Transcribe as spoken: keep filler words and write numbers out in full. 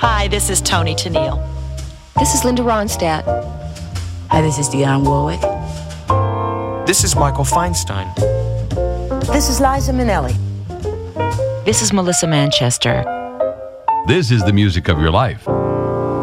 Hi, this is Toni Tennille. This is Linda Ronstadt. Hi, this is Dionne Warwick. This is Michael Feinstein. This is Liza Minnelli. This is Melissa Manchester. This is the music of your life.